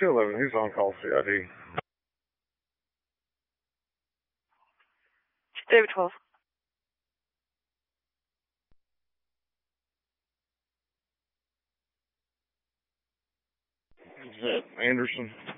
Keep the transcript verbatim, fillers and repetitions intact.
two eleven, who's on call C I D? David twelve. Is that Anderson?